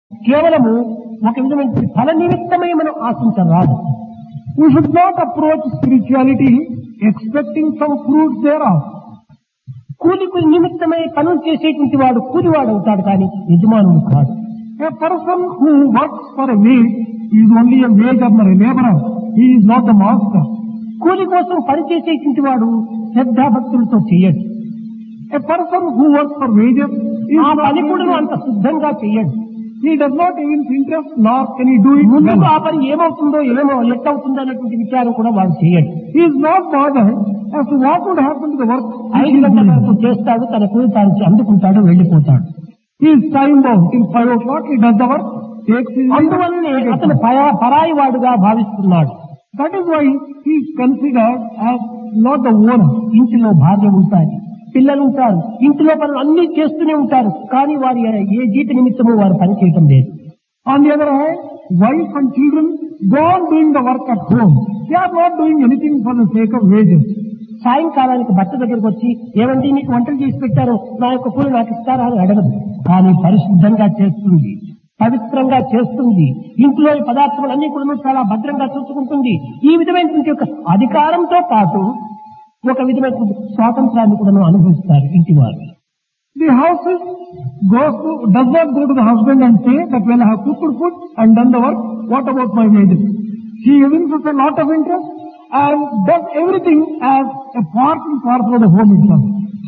కేవలము ఒక విధమైన ఫల నిమిత్తమై మనం ఆశించరాదు. We should not approach spirituality expecting some fruits thereof. కూలికి నిమిత్తమై పనులు చేసేటువంటి వాడు కూలివాడు అవుతాడు కానీ యజమానుడు కాదు. A person who works for a wage is only a wage earner, a laborer. He is not the master. కూలి కోసం పని చేసేటువంటి వాడు శ్రద్ధాభక్తులతో చేయడు. A person who works for wages is ఆ not పని కూడా అంత శుద్ధంగా చేయడు. he does not even interest nor can he do it ముందు well. ఆ పని ఏమవుతుందో ఎట్టవుతుందో అనేటువంటి విచారం కూడా వాడు చేయడు. He is not bothered as to what would happen to the work. 5 గంటల వరకు చేస్తాడు, తన కూలి తాను అందుకుంటాడు, వెళ్లిపోతాడు. He is time bound. Till 5 o'clock he does the work, takes his అందువల్లనే అతను పరాయి వాడుగా భావిస్తున్నాడు. That is why he is considered as not the owner. ఇంటిలో భార్య ఉంటారు, పిల్లలు ఉంటారు, ఇంటిలో పనులు అన్ని చేస్తూనే ఉంటారు, కానీ వారి ఏ జీత నిమిత్తము వారు పని చేయటం లేదు. On the other hand, wife and children go on doing the work at home. They are not doing anything for the sake of wages. సాయంకాలానికి భర్త దగ్గరికి వచ్చి ఏమండి నీకు వంటలు చేసి పెట్టారు, నా యొక్క కూలి నాకు ఇస్తారా అని అడగదు. కానీ పరిశుద్ధంగా చేస్తుంది, పవిత్రంగా చేస్తుంది, ఇంట్లోని పదార్థాలన్నీ కూడా చాలా భద్రంగా చూసుకుంటుంది. ఈ విధమైనటువంటి ఒక అధికారంతో పాటు ఒక విధమైనటువంటి స్వాతంత్రాన్ని కూడా అనుభవిస్తారు ఇంటి వారు. The houses does not go to the husband and say that when I have cooked food and done the work, what about my wages? She evinces a lot of interest and does everything as a part and parcel of the home itself.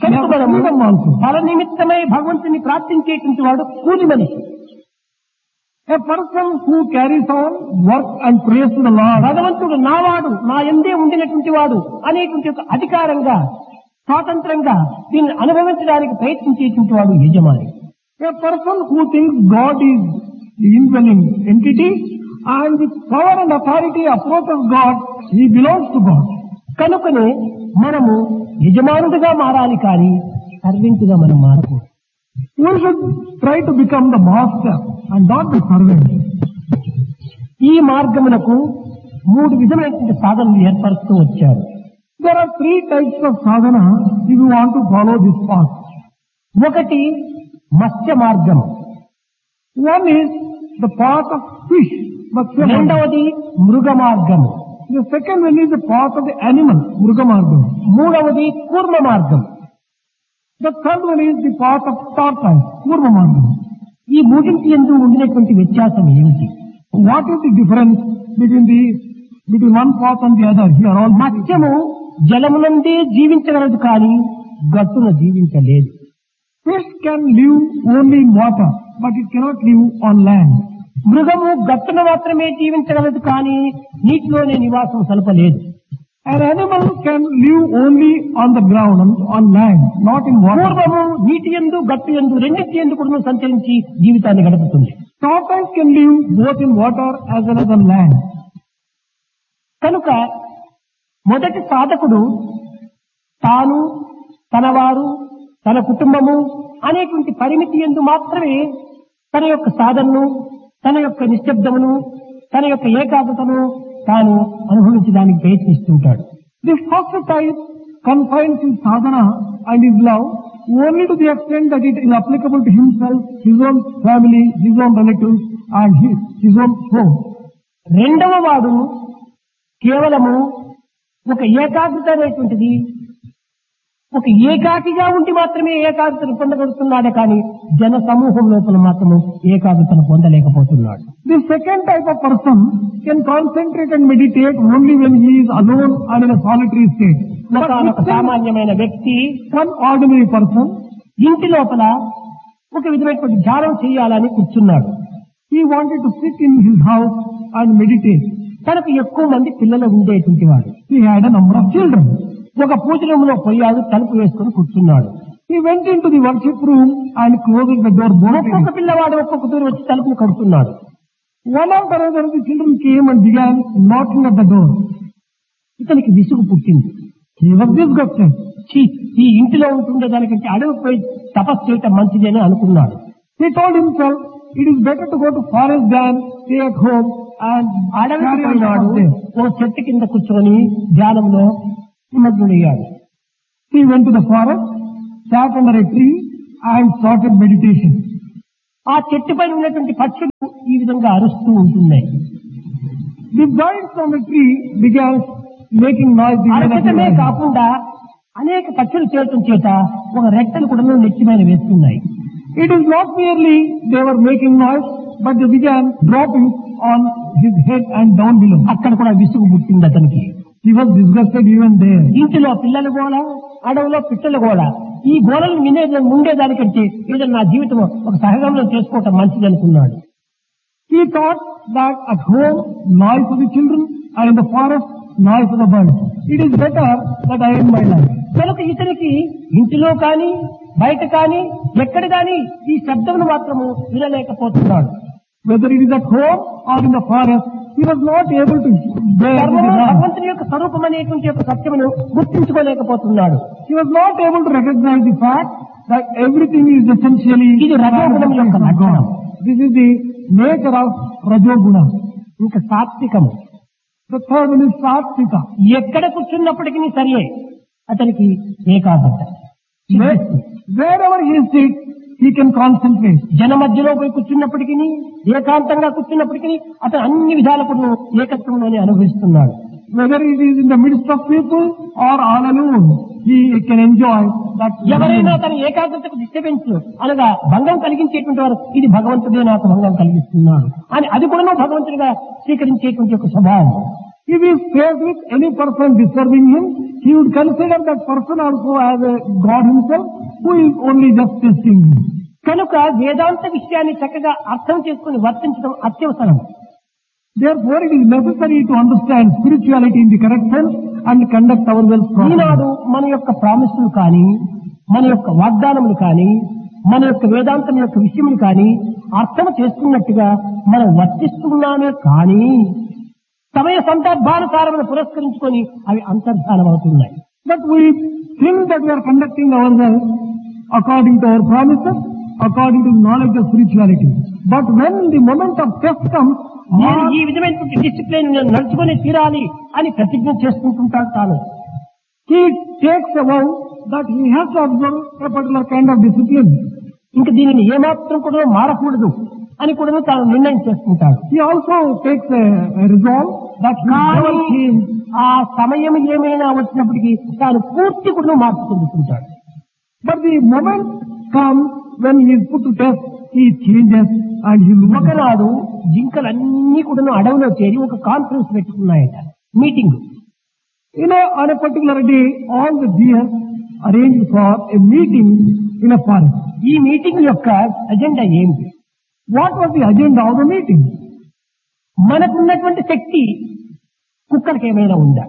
ఫల నిమిత్తమై భగవంతుని ప్రార్థించేటువంటి వాడు కూలి మనిషి. A person who carries on work and prays to the Lord. భగవంతుడు నావాడు, నా యందే ఉండినటువంటి వాడు అనేటువంటి ఒక అధికారంగా స్వాతంత్రంగా దీన్ని అనుభవించడానికి ప్రయత్నించేటువంటి వాడు యజమాని. A person who thinks God is the indwelling entity and with power and authority approaches God, he belongs to God. కనుకనే మనము యజమానుడిగా మారాలి కానీ సర్వెంట్గా మనం మారకూడదు. We should try to become the master and not the servant. ఈ మార్గమునకు 3 విధమైనటువంటి సాధనలు ఏర్పరుస్తూ వచ్చారు. There are 3 types of sadhana if you want to follow this path. ఒకటి మత్స్య మార్గం, One is the path of fish, Matsya Margam. రెండవది మృగ మార్గం, The second one is the path of the animal, Mruga Margam. మూడవది కూర్మ మార్గం. The third one is the path of tortoise, Kurma Margam. ఈ మూడింటి యందు ఉండినటువంటి వ్యత్యాసం ఏమిటి? What is the difference between one path and the other? Here all మత్స్యము జలమునందే జీవించగలదు కానీ గట్టున జీవించలేదు. fish can live only in water, but it cannot live on land. మృగము గట్టున మాత్రమే జీవించగలదు కానీ నీటిలోనే నివాసం సలపలేదు. An animal can live only on the ground, on land, not in water. పూర్వము నీటి యందు గట్టు యందు రెండింటి యందు కూడా సంచరించి జీవితాన్ని గడుపుతుంది. Tortoise can live both in water as well as on land. కనుక మొదటి సాధకుడు తాను, తనవారు, తన కుటుంబము అనేటువంటి పరిమితి యందు మాత్రమే తన యొక్క సాధనను, తన యొక్క నిశ్శబ్దమును, తన యొక్క ఏకాగ్రతను తాను అనుభవించడానికి ప్రయత్నిస్తుంటాడు. The first type confines his sadhana and his love only to the extent that it is applicable to himself, his own family, his own relatives and his own home. రెండవ వాడు కేవలము ఒక ఏకాగ్రత అనేటువంటిది ఒక ఏకాకిగా ఉండి మాత్రమే ఏకాగ్రతను పొందగలుగుతున్నాడే కానీ జన సమూహం లోపల మాత్రము ఏకాగ్రతను పొందలేకపోతున్నాడు. The second type of person can concentrate and meditate only when he is alone and in a solitary state. ఒక సామాన్యమైన వ్యక్తి, One ordinary person, ఇంటి లోపల ఒక విధమైనటువంటి ధ్యానం చేయాలని కూర్చున్నాడు. he wanted to sit in his house and meditate. తనకు ఎక్కువ మంది పిల్లలు ఉండేటువంటి వాడు. He had a number of children. ఒక పూజ రూములో పోయాడు, తలుపు వేసుకుని కూర్చున్నాడు. He went into the worship room and closing the door. ఒక్కొక్క పిల్లవాడు ఒక్కొక్క దూరం వచ్చి తలుపును కడుతున్నాడు. One after another the children came and began knocking at the door. ఇతనికి విసుగు పుట్టింది. He was disgusted. ఈ ఇంటిలో ఉంటుండే దానికంటే అడవికి పోయి తపస్సు చేయటం మంచిది అని అనుకున్నాడు. He told himself, it is better to go to forest than stay at home and అడవికి carry on పోయినాడు. there. ఓ చెట్టు కింద కూర్చొని ధ్యానంలో నిమగ్నుడయ్యాడు. He went to the forest, sat under a tree and started meditation. ఆ చెట్టు పైన ఉన్నటువంటి పక్షులు ఈ విధంగా అరుస్తూ ఉంటున్నాయి. The birds from the tree began making noise. అరచటమే కాకుండా అనేక పక్షులు చేరటం చేత ఒక రెట్టలు కూడా నెత్తి మీద వేస్తున్నాయి. It is not merely they were making noise, but they began dropping on his head and down below. అక్కడ కూడా విసుగు పుట్టింది అతనికి. He was disgusted even there. ఇంటిలో పిల్లలు గోళ, అడవులో పిట్టలు గోళ. ఈ గోళలను ఉండేదానికంటే ఏదో నా జీవితం ఒక సహగమనం చేసుకోవటం మంచిది అనుకున్నాడు. He thought that at home noise for the children and in the forest noise for the birds. It is better that I end my life. కనుక ఇతనికి ఇంటిలో కానీ బయట కానీ ఎక్కడ కానీ ఈ శబ్దమును మాత్రము వినలేకపోతున్నాడు. Whether it is at home or in the forest, he was not able to bear the noise. భగవంతుని యొక్క స్వరూపం అనేటువంటి యొక్క సత్యమును గుర్తించుకోలేకపోతున్నాడు. He was not able to recognize the fact that everything is essentially ఇది రజోగుణం యొక్క లక్షణం. This is the nature of Rajoguna. ఇంకా సాత్వికము. The third one is Satvika. ఎక్కడ కూర్చున్నప్పటికీ సరే అతనికి ఏకాగ్రత. Wherever he sits, he can concentrate. జన మధ్యలో పోయి కూర్చున్నప్పటికీ ఏకాంతంగా కూర్చున్నప్పటికీ అతను అన్ని విధాలకు ఏకత్వంలోనే అనుభవిస్తున్నాడు. Whether it is in the midst of people or all alone, he can enjoy that. ఎవరైనా తన ఏకాగ్రతకు డిస్టర్బెన్స్ అనగా భంగం కలిగించేటువంటి వారు ఇది భగవంతుడే నాకు భంగం కలిగిస్తున్నాడు అని అది కూడా భగవంతుడిగా స్వీకరించేటువంటి ఒక స్వభావం. If he is faced with any person disturbing him, he would consider that person also as a God himself who is only just testing him. కనుక వేదాంత విషయాన్ని చక్కగా అర్థం చేసుకుని వర్తించడం అత్యవసరం. Therefore, it is necessary to understand spirituality in the correct sense and conduct ourselves properly. ఈనాడు మన యొక్క ప్రామిసులు కానీ మన యొక్క వాగ్దానములు కానీ మన యొక్క వేదాంతం యొక్క విషయములు కానీ అర్థం చేసుకున్నట్టుగా మనం వర్తిస్తున్నామే కానీ సమయ సందర్భానుసారమును పురస్కరించుకొని అవి అంతర్ధానం అవుతున్నాయి. But we think that we are conducting ourselves according to our promises, according to the knowledge of spirituality. But when the moment of test comes, నేను ఈ విధమైనటువంటి డిసిప్లిన్ నేను నడుచుకొని తీరాలి అని ప్రతిజ్ఞ చేసుకుంటుంటాడు తాను. he takes a vow that he has to observe a particular kind of discipline. ఇంకా దీనిని ఏమాత్రం కూడా మారకూడదు అని కూడా తాను నిర్ణయం చేసుకుంటాడు. He also takes a resolve that he never change. ఆ సమయం ఏమైనా వచ్చినప్పటికీ తాను పూర్తి కూడా మార్పు చెందుతుంటాడు. But the moment comes when he is put to test, he changes and he loses. ఒకనాడు జింకలన్నీ కూడా అడవిలో చేరి ఒక conference పెట్టుకున్నాయట, meeting. On a particular day, all the deer arranged for a meeting in a forest. ఈ meeting యొక్క agenda ఏమిటి? What was the agenda of the meeting? మనకున్నటువంటి శక్తి కుక్కలకి ఏమైనా ఉందా?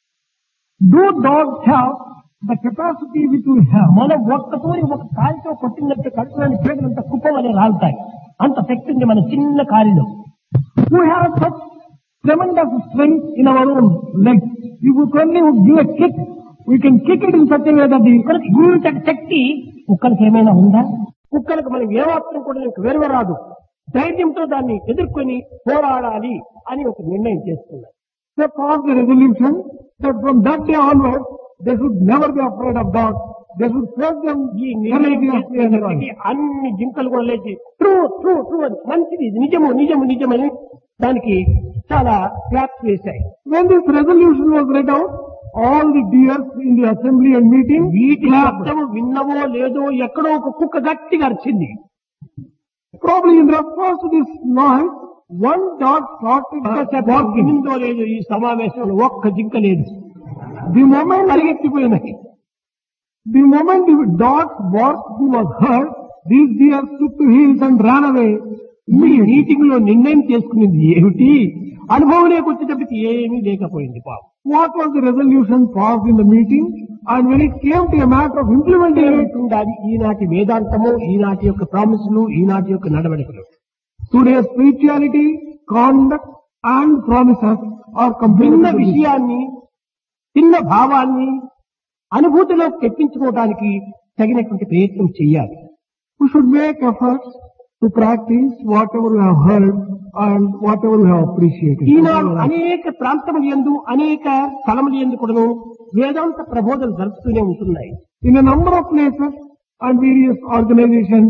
Do dogs have the capacity which we have? మనం ఒక్కతోని ఒక కాలితో కొట్టినట్టు కడుపులోని పేదలంతా కుప్పం అనే రాలుతాయి. అంత శక్తి ఉంది మన చిన్న కాలిలో. We have such tremendous strength in our own legs. If we only give a kick, we can kick it in such a way that the శక్తి కుక్కలకి ఏమైనా ఉందా? కుక్కలకు మనం ఏమాత్రం కూడా వెరవరాదు. ధైర్యంతో దాన్ని ఎదుర్కొని పోరాడాలి అని ఒక నిర్ణయం చేసుకున్నారు. They passed the resolution that from that day onwards they should never be afraid of dogs. They should face them. ఈ నిర్ణయం అన్ని జింకలు కూడా లేచి ట్రూ ట్రూ ట్రూ అని మంచిది నిజము నిజము నిజమని దానికి చాలా claps వేశాయి. When this resolution was read out, all the deers in the assembly and meeting వీటి శబ్దము విన్నవో లేదో ఎక్కడో ఒక కుక్క గట్టిగా అరిచింది. Probably in response to this noise, one dog started barking. విందో లేదు ఈ సమావేశంలో ఒక్క జింక లేదు. The moment పరిగెత్తిపోయినాయి. the dog's barking was heard, these deers took to heels and ran away. ఈ మీటింగ్ లో నిర్ణయం చేసుకునేది ఏమిటి? అనుభవం లేకొచ్చేటప్పటికి ఏమీ లేకపోయింది పాపం. What was the resolution passed in the meeting? And when it came to a matter of implementing it, ఉండాలి ఈనాటి వేదాంతము, ఈనాటి యొక్క ప్రామిసులు, ఈనాటి యొక్క నడవడికలు. Today's spirituality, conduct and promises are చిన్న completely విషయాన్ని, చిన్న భావాన్ని అనుభూతిలో తెప్పించుకోవడానికి తగినటువంటి ప్రయత్నం చేయాలి. We should make efforts to practice whatever we have heard and whatever we have appreciated. ఈనాడు అనేక ప్రాంతముల యందు, అనేక స్థలముల యందు కూడాను వేదాంత ప్రబోధనలు జరుపుతూనే ఉంటున్నాయి. In a number of places and various organizations,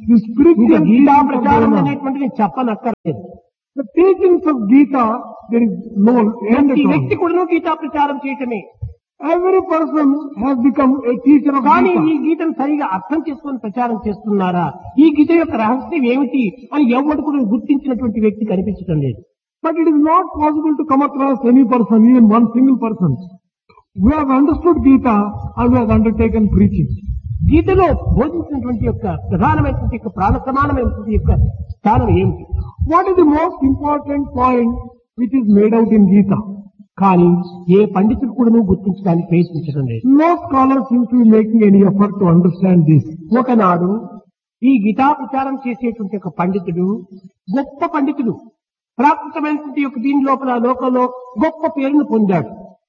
The spiritual Gita teachings are ప్రచారం going on. అనేటువంటిది చెప్పనక్కర్లేదు. The teachings of Gita, there is no end ప్రతి at all. వ్యక్తి కూడా గీతా ప్రచారం చేయటమే. Every person has become a teacher of కానీ ఈ Gita. గీతను సరిగా అర్థం చేసుకొని ప్రచారం చేస్తున్నారా, ఈ గీత యొక్క రహస్యం ఏమిటి అని ఎవరు కూడా గుర్తించినటువంటి వ్యక్తి కనిపించడం లేదు. But it is not possible to come across any person, even one single person, who has understood Gita and who has undertaken preaching. గీతలో బోధించినటువంటి యొక్క ప్రధానమైనటువంటి యొక్క ప్రాణ సమానమైనటువంటి యొక్క స్థానం ఏమిటి? What is the most important point which is made out in Gita? కానీ ఏ పండితుడు కూడా గుర్తించడానికి ప్రయత్నించడం లేదు. No scholar seems to be making any effort to understand this. ఒకనాడు ఈ గీతా ప్రచారం చేసేటువంటి ఒక పండితుడు గొప్ప పండితుడు, ప్రాకృతమైనటువంటి యొక్క దీని లోకంలో గొప్ప పేరును పొందాడు.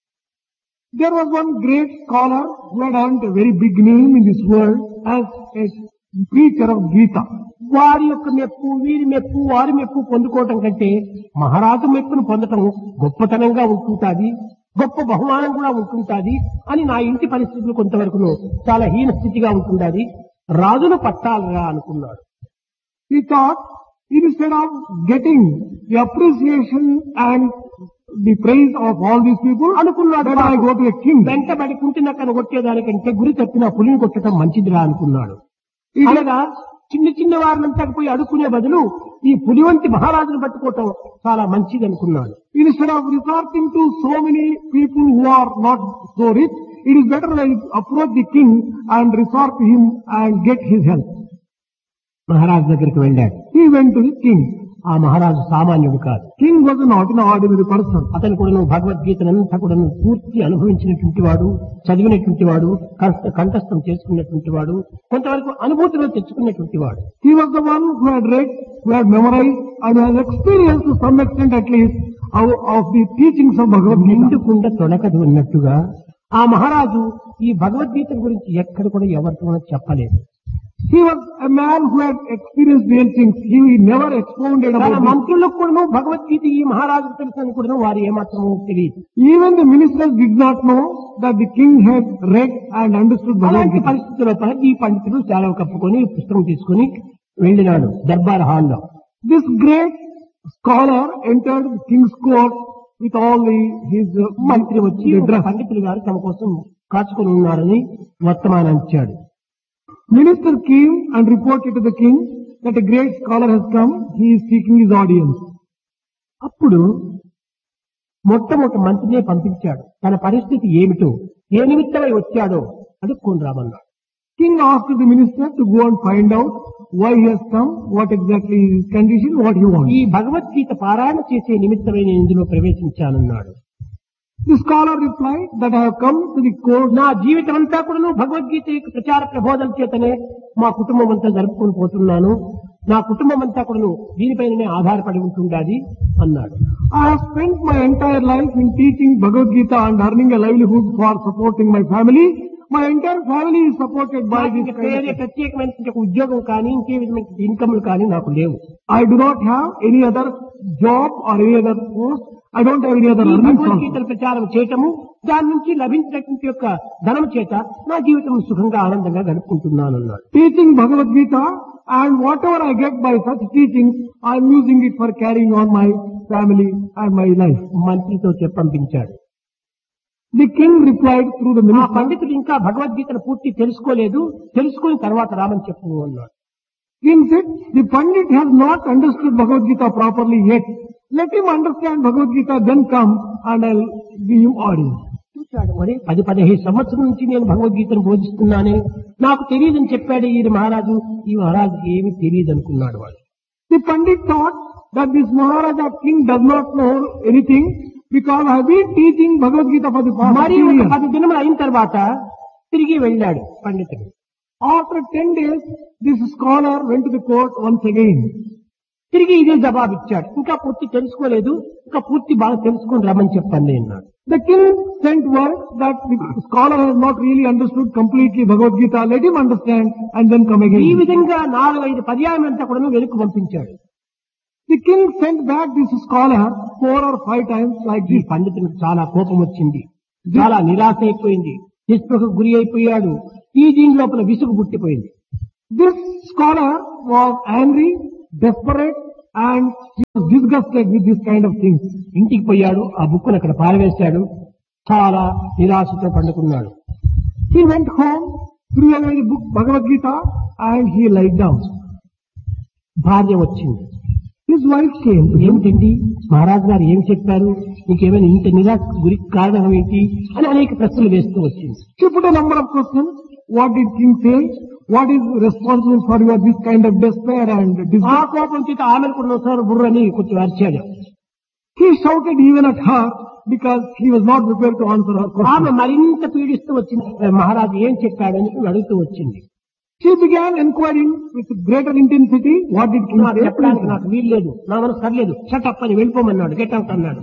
There was one great scholar who had earned a very big name in this world as a preacher of Gita. వారి యొక్క మెప్పు, వీరి మెప్పు, వారి మెప్పు పొందుకోవటం కంటే మహారాజు మెప్పును పొందటం గొప్పతనంగా ఉంటుంటాది, గొప్ప బహుమానం కూడా ఉంటుంటాది అని నా ఇంటి పరిస్థితులు కొంతవరకు చాలా హీన స్థితిగా ఉంటుండాది, రాజును పట్టాలరా అనుకున్నాడు. He thought, instead of getting the appreciation and the praise of all these people, అనుకున్నాడు. that I go to a king. వెంటబడి కుంటినక్కను కొట్టేదానికంటే గురి తప్పిన పులిని కొట్టడం మంచిదిరా అనుకున్నాడు. అనగా చిన్న చిన్న వారినంతా పోయి అడుక్కునే బదులు ఈ పులి వంటి మహారాజును పట్టుకోవటం చాలా మంచిది అనుకున్నాడు. Instead of resorting to so many people who are not so rich, it is better I approach the king and resort to him and get his help. మహారాజు దగ్గరికి వెళ్ళాడు. He went to the king. ఆ మహారాజు సామాన్యుడు కాదు. King was not an ordinary person. అతను కూడా భగవద్గీతనంతా కూడా పూర్తి అనుభవించినటువంటి వాడు, చదివినటువంటి వాడు, కంఠస్థం చేసుకున్నటువంటి వాడు, కొంతవరకు అనుభూతిలో తెచ్చుకున్నటువంటి వాడు. He was the one who had read, who had memorized, and who had experienced to some extent at least of the teachings of Bhagavad Gita. నిండుకుండా తొడకదు అన్నట్టుగా ఆ మహారాజు ఈ భగవద్గీత గురించి ఎక్కడ కూడా ఎవరితో చెప్పలేదు. He was a man who had experienced real things. He never expounded తన about it. మంత్రులకు కూడా భగవద్గీత ఈ మహారాజు తెలుసని కూడా వారు ఏమాత్రమూ తెలియదు. Even the ministers did not know that the king had read and understood Bhagavad అలాంటి Gita. పరిస్థితుల్లో ఈ పండితుడు చాలా కప్పుకొని పుస్తకం తీసుకుని వెళ్ళినాడు దర్బార్ హాల్లో. This great scholar entered the king's court with all his మంత్రి వచ్చి ఒక పండితులు గారు తమ కోసం కాచుకొని ఉన్నారని వర్తమానం ఇచ్చాడు. Minister came and reported to the king that a great scholar has come. He is seeking his audience. అప్పుడు మొట్టమొదటి మంత్రినే పంపించాడు. తన పరిస్థితి ఏమిటో, ఏ నిమిత్తమై వచ్చాడో అడుక్కొని రామన్నాడు. King asked the minister to go and find out why he has come, what exactly is his condition, what he wants. ఈ భగవద్గీత పారాయణ చేసే నిమిత్తమై నేను ఇందులో ప్రవేశించానన్నాడు. The scholar replied that I have come to the court. నా జీవితం అంతా కూడా భగవద్గీత యొక్క ప్రచార ప్రబోధన చేతనే మా కుటుంబం అంతా జరుపుకొని పోతున్నాను. నా కుటుంబం అంతా కూడా దీనిపైనే ఆధారపడి ఉంటుండాది అన్నాడు. I have spent my entire life in teaching Bhagavad Gita and earning a livelihood for supporting my family. My entire family is supported by నాకు this ఇంకా kind of వేరే ప్రత్యేకమైన ఉద్యోగం కానీ ఇంకే విధమైన ఇన్కమ్లు కానీ నాకు లేవు. I do not have any other job or any other post. I don't have any other ఈ earnings also. భగవద్గీతల ప్రచారం చేయటము, దాని నుంచి లభించినటువంటి యొక్క ధనం చేత నా జీవితం సుఖంగా ఆనందంగా గడుపుకుంటున్నాను అన్నాడు. Teaching Bhagavad Gita and whatever I get by such teachings, I am using it for carrying on my family and my life. మంత్రితో పంపించాడు. The king replied through the ఆ minister, పండితుడు ఇంకా భగవద్గీతను పూర్తి తెలుసుకోలేదు, తెలుసుకుని తర్వాత రామని చెప్పు అన్నాడు. King said, the Pandit has not understood Bhagavad Gita properly yet. Let him understand Bhagavad Gita, then come and I'll give him audience. చూశాడు, మరి 10-15 సంవత్సరం నుంచి నేను భగవద్గీతను బోధిస్తున్నానే, నాకు తెలియదని చెప్పాడు ఈ మహారాజు. ఈ మహారాజుకి ఏమీ తెలియదు అనుకున్నాడు వాడు. The Pandit thought that this Maharaja king does not know anything because I have been teaching Bhagavad Gita for the past మరి 15 ఒక years. 10 దినములు అయిన తర్వాత తిరిగి వెళ్ళాడు పండితుడు. After 10 days, this scholar went to the court once again. తిరిగి ఇదే జవాబు ఇచ్చాడు. ఇంకా పూర్తి తెలుసుకోలేదు, ఇంకా పూర్తి బాగా తెలుసుకొని రమ్మని చెప్పండి అన్నాడు. The king sent word that the scholar has not really understood completely Bhagavad Gita. Let him understand and then come ఈ again. విధంగా 4-5 పర్యాయమంతా కూడా వెనుక పంపించాడు. The king sent back this scholar 4 or 5 times like ఈ this. పండితునికి చాలా కోపం వచ్చింది, చాలా నిరాశ అయిపోయింది, నిస్పృహకు గురి అయిపోయాడు. ఈ దీని లోపల విసుగు పుట్టిపోయింది. This scholar was angry, desperate, and he was disgusted with this kind of things. ఇంటికి పోయాడు, ఆ బుక్కును అక్కడ పారవేశాడు, చాలా నిరాశతో పండుకున్నాడు. He went home, threw away the book Bhagavad Gita, and he lied down. భార్య వచ్చింది. His wife came. ఏమిటండి మహారాజు గారు ఏం చెప్పారు, నీకేమైనా ఇంత నిరాశ గురి కారణం ఏంటి అని అనేక ప్రశ్నలు వేస్తూ వచ్చింది. She put a number of questions. What did king say? What is responsible for your this kind of despair and ఆ despair? కోపం చేత ఆమెను కూడా ఒకసారి బుర్రని కొంచెం అరిచాడు. He shouted even at her because he was not prepared to answer her ఆమె question. మరింత పీడిస్తూ వచ్చింది. మహారాజు ఏం చెప్పాడని అడుగుతూ వచ్చింది. She began inquiring with greater intensity. What did king నాకు say? చెప్పడానికి నాకు వీల్లేదు, నా మనసు సర్లేదు, షటప్ అని వెళ్ళిపోమన్నాడు, గెట్ అవుట్ అన్నాడు.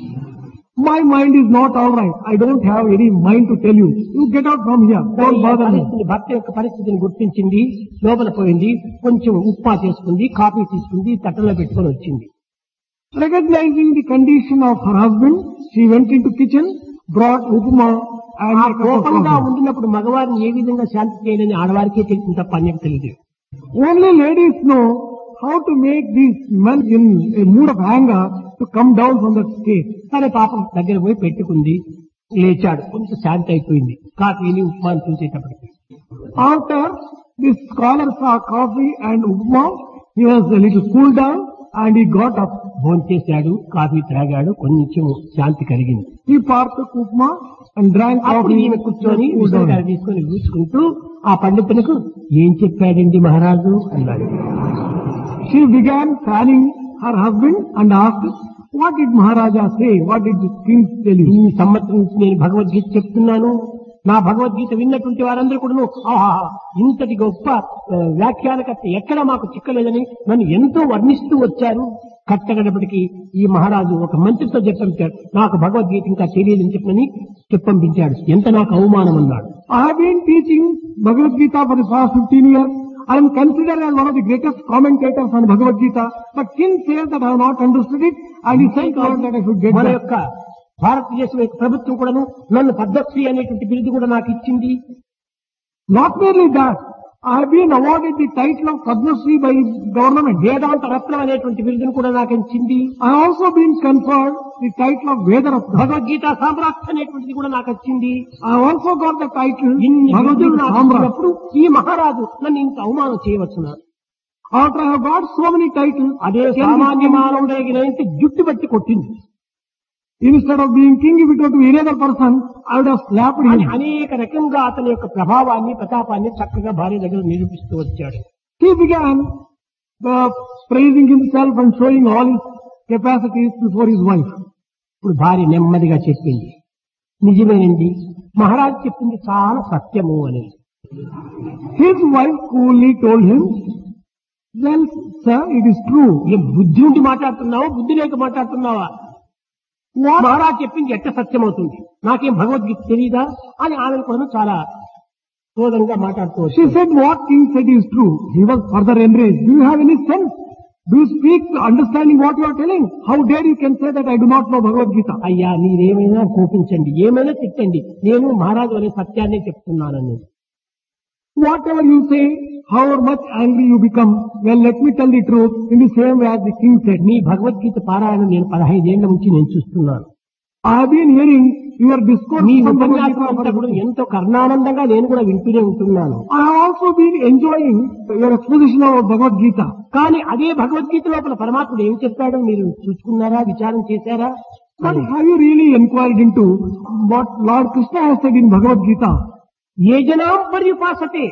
My mind is not all right. I don't have any mind to tell you. You get out from here. Don't bother me. భర్త యొక్క పరిస్థితిని గుర్తించింది, లోపల పోయింది, కొంచెం ఉప్మా చేసుకుంది, కాఫీ తీసుకుంది, తట్టలో పెట్టుకొని వచ్చింది. Recognizing the condition of her husband, she went into kitchen, brought upma and ఆ a cup of కోపంగా coffee. ఉండినప్పుడు మగవారిని ఏ విధంగా శాంతి చేయాలని ఆడవారికే తెలిసింది తప్ప అన్యం తెలియదు. Only ladies know how to make these men in a mood of anger to come down from that state. సరే పాపం దగ్గర పోయి పెట్టుకుంది, లేచాడు, కొంచెం శాంతి అయిపోయింది. కాఫీని ఉప్మాని చూసేటప్పటికి After this scholar saw coffee and upma, he was a little cooled down and he got up. భోంచేశాడు, coffee త్రాగాడు, కొంచెం శాంతి కలిగింది. He partook upma and drank అప్పుడు coffee. ఈమె కూర్చొని cooled down. విషయాలు తీసుకొని కూర్చుకుంటూ ఆ పండితునికి ఏం చెప్పాడండి మహారాజు అన్నాడు. She began fanning her husband and asked, what did Maharaja say? What did the king tell ఈ you? సంవత్సరం నుంచి నేను భగవద్గీత చెప్తున్నాను, నా భగవద్గీత విన్నటువంటి వారందరూ కూడా ఆహా ఇంతటి గొప్ప వ్యాఖ్యానకర్త ఎక్కడ మాకు చిక్కలేదని నన్ను ఎంతో వర్ణిస్తూ వచ్చారు. కట్టగడపటికి ఈ మహారాజు ఒక మంత్రితో చెప్పంపించాడు, నాకు భగవద్గీత ఇంకా తెలియదని చెప్పని చెప్పంపించాడు. ఎంత నాకు అవమానం అన్నాడు. I have been teaching Bhagavad Gita for the past 15 years. I am considered as one of the greatest commentators on Bhagavad Gita. But king says that I have not understood it and he sent word that I should get మన back. యొక్క భారతదేశం యొక్క ప్రభుత్వం కూడాను నన్ను పద్మశ్రీ అనేటువంటి బిరుదు కూడా నాకు ఇచ్చింది. Not merely that, I have been awarded the title of Padma Shri by government. వేదాంత రత్నం అనేటువంటి బిరుదును కూడా నాకు ఇచ్చింది. I have also been conferred the title of Vedaratna. Bhagavad Gita సామ్రాట్ అనేటువంటిది కూడా నాకు వచ్చింది. I have also got the title ఇన్ని Bhagavad బిరుదులు Gita నాకు Samrat. ఇచ్చినప్పుడు ఈ మహారాజు నన్ను ఇంత అవమానం చేయవచ్చునా? After I have got so many titles, అదే సామాన్య మానవుడైనంత జుట్టు బట్టి కొట్టింది. instead of being king, if it were to any other person, I would have slapped అని him. అనేక రకంగా అతని యొక్క ప్రభావాన్ని ప్రతాపాన్ని చక్కగా భార్య దగ్గర నిరూపిస్తూ వచ్చాడు. He began praising himself and showing all his capacities before his wife. ఇప్పుడు భార్య నెమ్మదిగా చెప్పింది, నిజమేనండి, మహారాజు చెప్పింది చాలా సత్యము అని. His wife coolly told him, well, sir, it is true. ఏ బుద్ధి ఉండి మాట్లాడుతున్నావా, బుద్ధి లేక మాట్లాడుతున్నావా? మహారాజు చెప్పింది ఎట్ట సత్యమవుతుంది, నాకేం భగవద్గీత తెలీదా అని ఆమెను కూడా చాలా క్రోధంగా మాట్లాడుతూ She వచ్చింది. said what king said is true. He was further enraged. Do you have any sense? Do you speak understanding what you are telling? How dare you can say that I do not know Bhagavad Gita? అయ్యా మీరేమైనా కోపించండి, ఏమైనా తిట్టండి, నేను మహారాజు అనే సత్యాన్ని చెప్తున్నానని. Whatever you say, however much angry you become, well, let me tell the truth in the same way as the king said. మీ భగవద్గీత పారాయణం నేను 15 ఏళ్ల నుంచి నేను చూస్తున్నాను. I have been hearing your discourse me on Bhagavad ఉపన్యాసం Gita అంతా for కూడా ఎంతో కర్ణానందంగా నేను కూడా వింటూనే ఉంటున్నాను. I have also been enjoying your exposition of Bhagavad Gita. కానీ అదే భగవద్గీత లోపల పరమాత్ముడు ఏం చెప్పాడో మీరు చూసుకున్నారా, విచారం చేశారా? But have you really inquired into what Lord Krishna has said in Bhagavad Gita? ఏ జనాం పర్యుపాసతే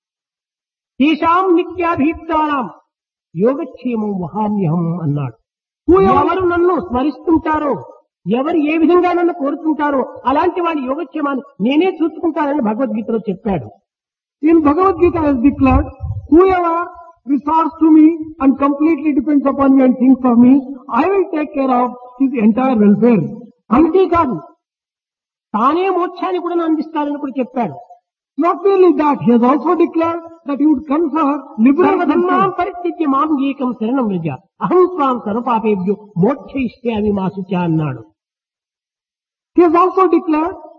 తేషాం నిత్యాభియుక్తానాం యోగక్షేమం వహామ్యహం అన్నాడు. ఎవరు నన్ను స్మరిస్తుంటారో, ఎవరు ఏ విధంగా నన్ను కోరుతుంటారో అలాంటి వాడి యోగక్షేమాన్ని నేనే చూసుకుంటానని భగవద్గీతలో చెప్పాడు. In Bhagavad Gita has declared, whoever resorts to me and completely depends upon me and thinks of me, I will take care of his entire welfare. అంతేకాదు తానే మోక్షాన్ని కూడా అందిస్తానని కూడా చెప్పాడు. Not merely that, he has also declared that he would confer liberal సర్వధర్మాం welfare. పరిత్యజ్య మాం ఏకం శరణం వ్రజ అహం త్వాం సర్వపాపేభ్యో మోక్షయిష్యామి మా శుచ అన్నాడు. He has also declared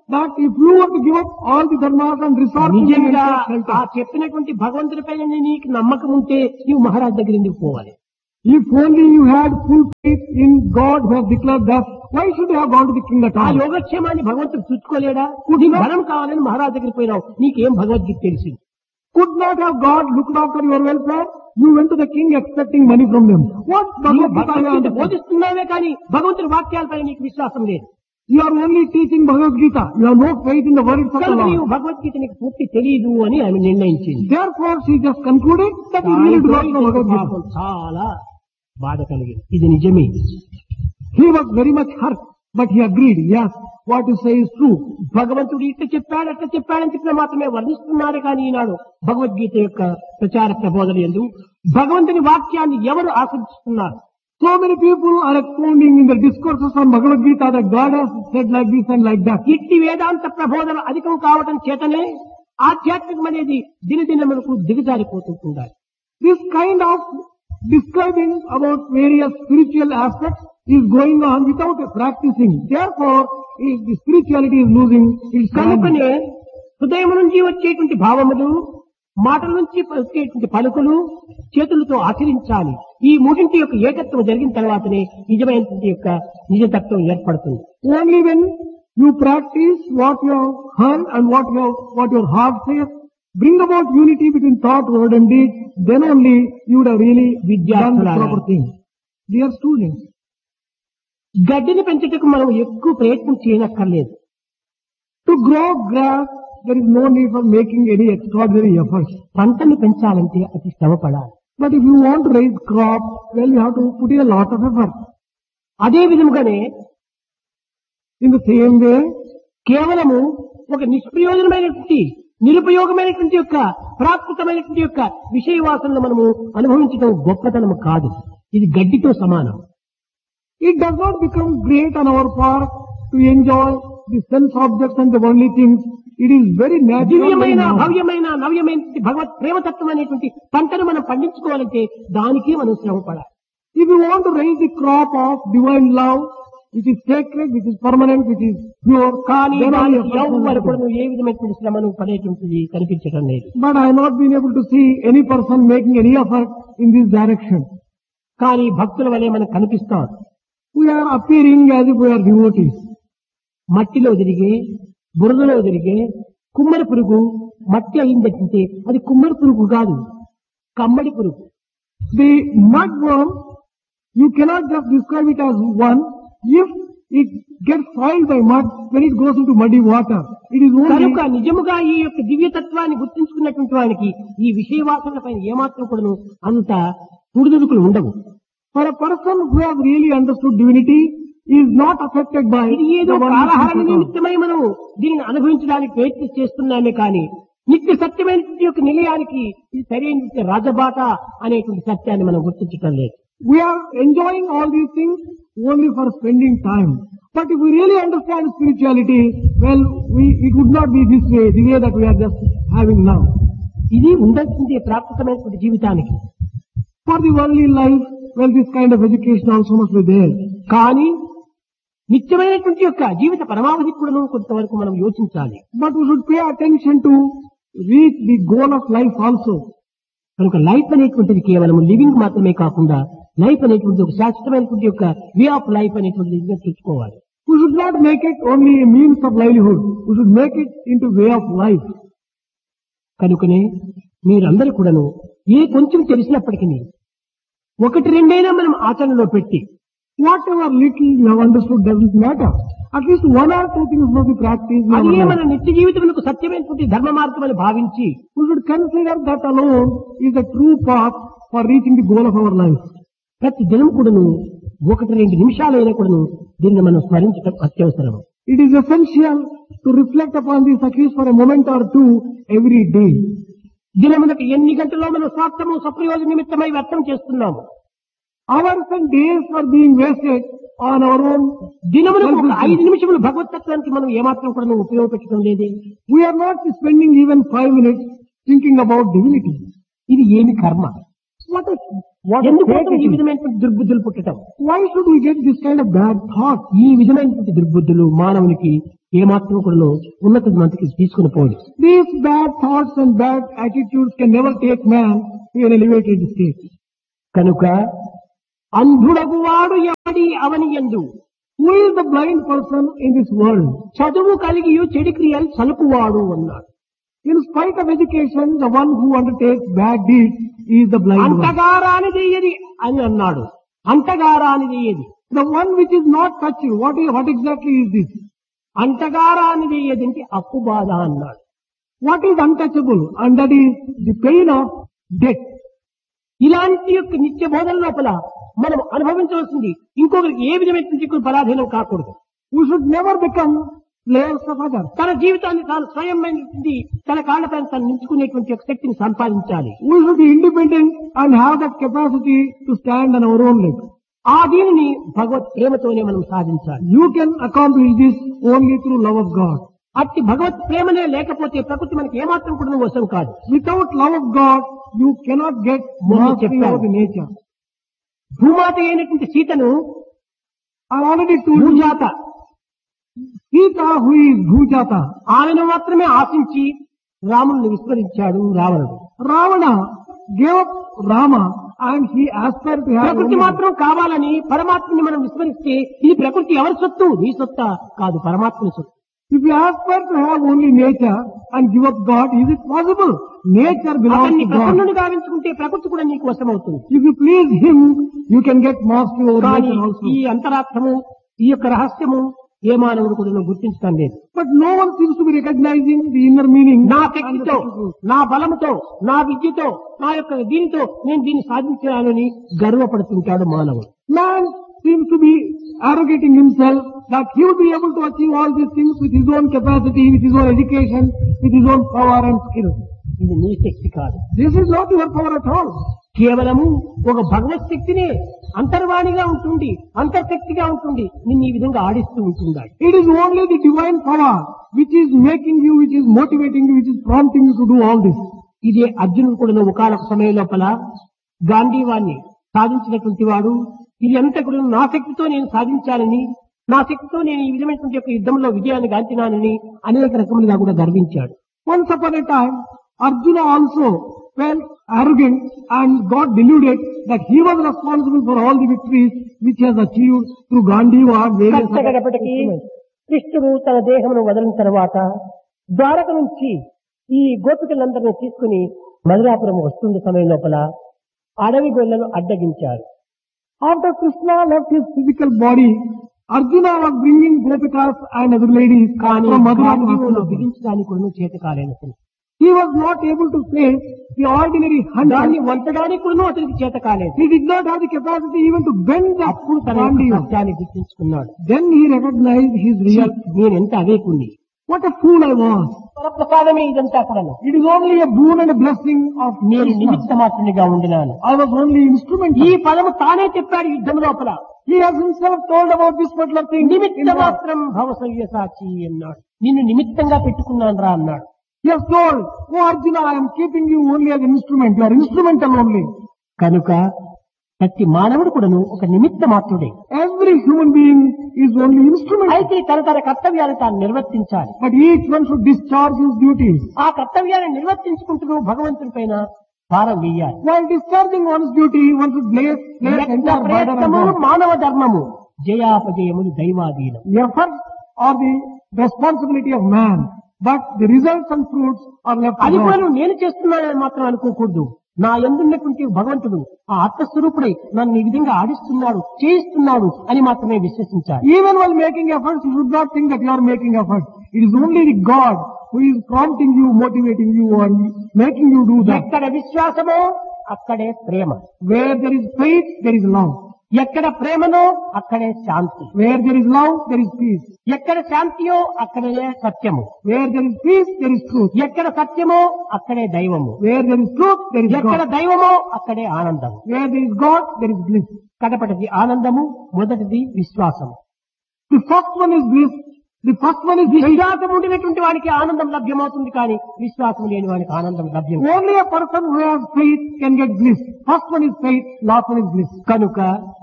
that if you were to give up all the dharmas and resort to నిజంగా mental shelter, ఆ చెప్పినటువంటి భగవంతుడి పైన నీకు నమ్మకం ఉంటే నీవు మహారాజ్ దగ్గర ఎందుకు పోవాలి? if only you had full faith in God who has declared that, why should you have gone to the king at ఆ all? యోగక్షేమాన్ని భగవంతుడు చూసుకోలేడా? నీకు బలం కావాలని మహారాజ్ దగ్గరికి పోయినావు, నీకేం భగవద్గీత తెలిసింది? Could not have God looked after your welfare? You went to the king expecting money from them. What నీవు Bhagavad Gita you Bhagavad Gita understand? బోధిస్తున్నావే కానీ భగవంతుడి వాక్యాలపై నీకు విశ్వాసం లేదు. You are only teaching Bhagavad Gita. You have no faith in the words of the కనుక Lord. నీవు భగవద్గీత నీకు పూర్తి తెలియదు అని ఆమె నిర్ణయించింది. Therefore, she just concluded that you really do not know Bhagavad పాపం Gita. చాలా బాధ కలిగింది. ఇది నిజమే. He was very much hurt, but he agreed, yes, what you say is true. భగవంతుడు ఇట్లా చెప్పాడు అట్లా చెప్పాడని చెప్పిన మాత్రమే వర్ణిస్తున్నారు కానీ ఈనాడు భగవద్గీత యొక్క ప్రచార ప్రబోధన యందు భగవంతుని వాక్యాన్ని ఎవరు ఆశ్రయిస్తున్నారు? So many people are expounding in the discourses on Bhagavad Gita that God has said like this and like that. ఇట్టి వేదాంత ప్రబోధన అధికం కావటం చేతనే ఆధ్యాత్మికం అనేది దినదినములకు దిగజారిపోతుంటారు. This kind of describing about various spiritual aspects is going on without practicing. Therefore, the spirituality is losing its value. కనుకనే హృదయం నుంచి వచ్చేటువంటి భావములు, మాటల నుంచి వచ్చేటువంటి పలుకులు చేతులతో ఆచరించాలి. ఈ మూడింటి యొక్క ఏకత్వం జరిగిన తర్వాతనే నిజమైనటువంటి యొక్క నిజతత్వం ఏర్పడుతుంది. Only when you practice what you have heard and what your heart says, bring about unity between thought, word and deed, then only you would have really done the proper thing. Dear students, గడ్డిని పెంచుటకు మనం ఎక్కువ ప్రయత్నం చేయనక్కర్లేదు. to grow grass, there is no need for making any extraordinary efforts. పంటను పెంచాలంటే అతి శ్రమ పడాలి. But if you want to raise crop, well, you have to put in a lot of effort. అదే విధముగానే In the same way, కేవలము ఒక నిష్ప్రయోజనమైనటువంటి నిరుపయోగమైనటువంటి యొక్క ప్రాకృతమైనటువంటి యొక్క విషయ వాసనను మనము అనుభవించడం గొప్పతనము కాదు. ఇది గడ్డితో సమానం. it does not become great on our part to enjoy the sense objects and the worldly things. It is very natural. దివ్యమైన very normal. భవ్యమైన నవ్యమైనటువంటి భగవత్ ప్రేమతత్వం అనేటువంటి పంటను మనం పండించుకోవాలంటే దానికే మనం శ్రమ పడాలి. If you want to raise the crop of divine love, which is sacred, which is permanent, which is pure, కానీ then only దానికి effort will ఎవ్వరు happen. కూడా ఏ విధమైనటువంటి శ్రమను పడేటువంటిది కనిపించడం లేదు. But I have not been able to see any person making any effort in this direction. కానీ భక్తుల వలె మనకు కనిపిస్తాం. We are appearing as if we are devotees. మట్టిలో తిరిగే, బురదలో తిరిగే కుమ్మరి పురుగు మట్టి అయిందంటే అది కుమ్మరి పురుగు కాదు, కమ్మడి పురుగు. The mudworm, you cannot just describe it as one if it gets soiled by mud when it goes into muddy water. It is only కనుక నిజముగా ఈ యొక్క దివ్యతత్వాన్ని గుర్తించుకున్నటువంటి వానికి ఈ విషయ వాసనల పైన ఏమాత్రం కూడాను అంత పుడుదుడుకులు ఉండవు. for a person who has really understood divinity is not affected by ఇది ఏదో the worldly కాలహార things at all. నిమిత్తమై మనం దీనిని అనుభవించడానికి ప్రయత్నం చేస్తున్నామే కానీ నిత్య సత్యమైనటువంటి యొక్క నిలయానికి ఇది సరైన రాజబాట అనేటువంటి సత్యాన్ని మనం గుర్తించటం లేదు. We are enjoying all these things only for spending time. But if we really understand spirituality, well, it would not be this way, the way that we are just having now. ఇది ఉండాల్సిందే ప్రాకృతమైనటువంటి జీవితానికి. For the worldly life, well, this kind of education also must be there. కానీ నిత్యమైనటువంటి యొక్క జీవిత పరమావధి కూడా కొంతవరకు మనం యోచించాలి. But we should pay attention to reach the goal of life also. కనుక life అనేటువంటిది కేవలం లివింగ్ మాత్రమే కాకుండా లైఫ్ అనేటువంటి ఒక శాశ్వతమైనటువంటి యొక్క వే ఆఫ్ లైఫ్ అనేటువంటిది చూసుకోవాలి. We should not make it only a means of livelihood. We should make it into way of life. కనుకనే మీరందరూ కూడాను ఏ కొంచెం తెలిసినప్పటికీ ఒకటి రెండైనా మనం ఆచరణలో పెట్టి Whatever little you have understood doesn't matter. At least one or two things must be practiced. in our అదే life. మన నిత్య జీవితములకు సత్యమైనటువంటి ధర్మ మార్గం అని భావించి We should consider that alone is the true path for reaching the goal of our life. ప్రతి దినం కూడాను ఒకటి రెండు నిమిషాలైనా కూడాను దీన్ని మనం స్మరించడం అత్యవసరం. It is essential to reflect upon this at least for a moment or two every day. దినమునకు ఎన్ని గంటల్లో మనం స్వార్థము సప్రయోజన నిమిత్తమై వ్యర్థం చేస్తున్నాము. Hours and days are being wasted on our own. దినమునకు ఒక 5 నిమిషములు భగవతత్వానికి మనం ఏమాత్రం కూడా ఉపయోగపెట్టడం లేదే. We are not spending even 5 minutes thinking about divinity. ఇది ఏమి కర్మ? What a ఎందుకు fate ఈ it is. విధమైనటువంటి దుర్బుద్ధులు పుట్టడం? Why should we get this kind of bad thought? ఈ విధమైనటువంటి దుర్బుద్ధులు మానవునికి ఏమాత్రం కూడా ఉన్నత మందికి తీసుకుని పోదు. These bad thoughts and bad attitudes can never take man to an elevated state. కనుక అంధుడగు వాడు ఎవడి అవని యందు, Who is the blind person in this world? చదువు కలిగి చెడు క్రియలు సలుపువాడు అన్నాడు. In spite of education, the one who undertakes bad deeds is the blind one. అంటగారానిది ఏది అని అన్నాడు. అంటగారానిది ఏది? The one which is not touched. What exactly is this? అంటగారానిది ఏదంటే అప్పు బాధ అన్నాడు. What is untouchable? And that is the pain of death. ఇలాంటి యొక్క నిత్య బోధన లోపల మనం అనుభవించవలసింది ఇంకొకరికి ఏ విధమైన పరాధీనం కాకూడదు. We should never become slaves of others. తన జీవితాన్ని తాను స్వయంమైనటువంటి తన కాళ్ళపైన తను నిలుచుకునేటువంటి ఒక శక్తిని సంపాదించాలి. We should be independent and have that capacity to stand on our own legs. ఆ దీనిని భగవత్ ప్రేమతోనే మనం సాధించాలి. You can accomplish this only through love of God. అట్టి భగవత్ ప్రేమనే లేకపోతే ప్రకృతి మనకి ఏమాత్రం కూడా వశం కాదు. Without love of God, you cannot get mastery over the nature. భూమాత అయినటువంటి సీతను I already told you, భూజాత Sita, who is Bhujata, ఆమెను మాత్రమే ఆశించి రాముని విస్మరించాడు రావణుడు. Ravana gave up Rama and he aspired to have ప్రకృతి only మాత్రం కావాలని పరమాత్మని మనం విస్మరిస్తే ఇది ప్రకృతి ఎవరి సొత్తు? నీ సొత్తా కాదు, పరమాత్మని సొత్తు. If you aspire to have only nature and give up God, is it possible? Nature belongs అతన్ని to God. ప్రసన్నుడు గావించుకుంటే ప్రకృతి కూడా నీకు వశమవుతుంది. If you please Him, you can get mastery over కానీ nature also. ఈ అంతరార్థము, ఈ యొక్క రహస్యము ఏ మానవుడు కూడా గుర్తించడం లేదు. But no one seems to be recognizing the inner meaning. నా and the శక్తితో, truth. నా బలముతో, నా విద్యతో, నా యొక్క దీనితో నేను దీన్ని సాధించానని గర్వపడుతుంటాడు మానవుడు. Man seems to be arrogating himself that he will be able to achieve all these things with his own capacity, with his own education, with his own power and skill. ఇది నీ శక్తి కాదు. This is not your power at all. కేవలము ఒక భగవత్ శక్తినే అంతర్వాణిగా ఉంటుంది, అంతర్శక్తిగా ఉంటుంది, నిన్ను ఈ విధంగా ఆడిస్తూ ఉంటుందా. It is only the divine power which is making you, which is motivating you, which is prompting you to do all this. ఇది అర్జునుడు కూడా ఒకనొక సమయం లోపల గాంధీవాన్ని సాధించినటువంటి వాడు ఇది అంతా కూడా నా శక్తితో నేను సాధించాలని, నా శక్తితో నేను ఈ విధమైనటువంటి యొక్క యుద్ధంలో విజయాన్ని గాంచినానని అనేక రకములుగా కూడా గర్వించాడు. Once upon a time, Arjuna also felt arrogant and got deluded that he was responsible for all the victories which he has achieved through Gandiva and various other కష్టపడేపటికి instruments. కృష్ణుడు తన దేహమును వదిలిన తర్వాత ద్వారక నుంచి ఈ గోపికలందరినీ తీసుకుని మధురాపురం వస్తున్న సమయం లోపల అడవి గొల్లలు అడ్డగించారు. After Krishna left his physical body, Arjuna was bringing Gopikas and other ladies కానీ from Mathura to గాంధీవులు Hastinapura. బిగించడానికి కూడా చేత కాలేనప్పుడు He was not able to face the ordinary దాన్ని hunter. వంచడానికి కూడా అతనికి చేత కాలేదు. He did not have the capacity even to bend that అప్పుడు తన యొక్క Gandiva. సత్యాన్ని గుర్తించుకున్నాడు. Then he recognized his real. నేను ఎంత అవేకుండి, What a fool I was. ప్రసాదమే ఇదంతా కూడా. It is only a boon and a blessing of నేను Krishna. నిమిత్త మాత్రునిగా ఉండినాను. I was only instrument. ఈ పదము తానే చెప్పాడు యుద్ధం లోపల. He has himself told about this particular thing. నిమిత్త మాత్రం భవసవ్య సాచి అన్నాడు. నిన్ను నిమిత్తంగా పెట్టుకున్నాను రా అన్నాడు. He has told, oh Arjuna, I am keeping you only as an instrument. You are instrumental only. కనుక ప్రతి మానవుడు కూడాను ఒక నిమిత్త మాత్రుడే. Every human being is only instrument. అయితే తన తన కర్తవ్యాన్ని తాను నిర్వర్తించాలి. But each one should discharge his duties. ఆ కర్తవ్యాన్ని నిర్వర్తించుకుంటూ భగవంతుని పైన భారం వేయాలి. While discharging one's duty, one should place entire burden on ప్రయత్నము God. మానవ ధర్మము, జయాపజయములు దైవాధీనం. The efforts are the responsibility of man, but the results and fruits are left to అది కూడా God. నేను చేస్తున్నానని మాత్రం అనుకోకూడదు. నా యందున్నటువంటి భగవంతుడు ఆ ఆత్మస్వరూపుడై నన్ను ఈ విధంగా ఆడిస్తున్నాడు, చేయిస్తున్నాడు అని మాత్రమే విశ్వసించాలి. Even while making efforts, you should not think that you are making efforts. It is only the God who is prompting you, motivating you, and making you do that. ఎక్కడ విశ్వాసమో అక్కడే ప్రేమ, Where there is faith, there is love. ఎక్కడ ప్రేమనో అక్కడే శాంతి, Where there is love, there is peace. ఎక్కడ శాంతియో అక్కడే సత్యము, Where there is peace, there is truth. ఎక్కడ సత్యమో అక్కడే దైవము, Where there is truth, there is ఎక్కడ God. దైవమో అక్కడే ఆనందము. Where there is God, there is bliss. కడపటిది ఆనందము, మొదటిది విశ్వాసము. The first one is bliss. The first one is faith. విశ్వాసం ఉండినటువంటి వాడికి ఆనందం లభ్యమవుతుంది, కానీ విశ్వాసం లేని వాడికి ఆనందం లభ్యం కాదు. Only a person who has faith can get bliss. First one is faith, last one is bliss. కనుక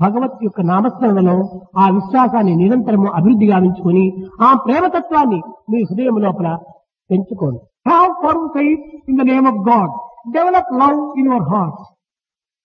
భగవత్ యొక్క నామస్మరణలో ఆ విశ్వాసాన్ని నిరంతరము అభివృద్ధి గావించుకొని ఆ ప్రేమతత్వాన్ని మీ హృదయం లోపల పెంచుకోండి. Have firm faith in the name of God. Develop love in your heart.